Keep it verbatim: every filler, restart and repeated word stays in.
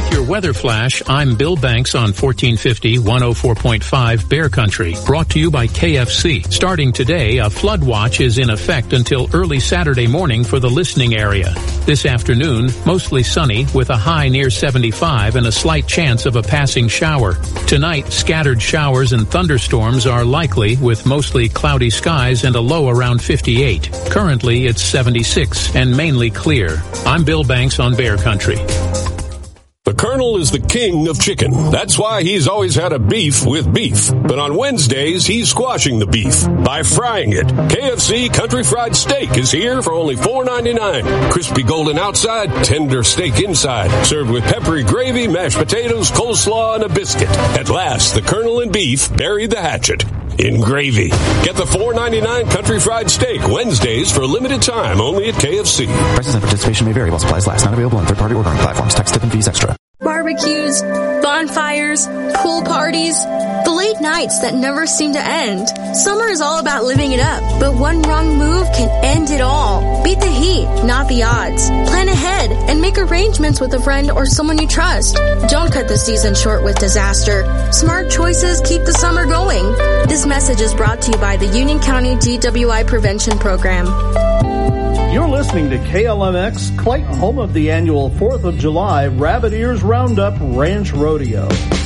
With your weather flash, I'm Bill Banks on fourteen fifty, one oh four point five Bear Country. Brought to you by K F C. Starting today, a flood watch is in effect until early Saturday morning for the listening area. This afternoon, mostly sunny with a high near seventy-five and a slight chance of a passing shower. Tonight, scattered showers and thunderstorms are likely with mostly cloudy skies and a low around fifty-eight. Currently, it's seventy-six and mainly clear. I'm Bill Banks on Bear Country. The Colonel is the king of chicken. That's why he's always had a beef with beef. But on Wednesdays, he's squashing the beef by frying it. K F C Country Fried Steak is here for only four ninety-nine. Crispy golden outside, tender steak inside. Served with peppery gravy, mashed potatoes, coleslaw, and a biscuit. At last, the Colonel and beef buried the hatchet in gravy. Get the four ninety-nine Country Fried Steak Wednesdays for a limited time only at K F C. Prices and participation may vary while supplies last. Not available on third-party ordering platforms. Tax, tip, and fees extra. Barbecues, bonfires, pool parties, the late nights that never seem to end. Summer is all about living it up, but one wrong move can end it all. Beat the heat, not the odds. Plan ahead and make arrangements with a friend or someone you trust. Don't cut the season short with disaster. Smart choices keep the summer going. This message is brought to you by the Union County D W I Prevention Program. You're listening to K L M X, Clayton, home of the annual fourth of July Rabbit Ears Roundup Ranch Rodeo.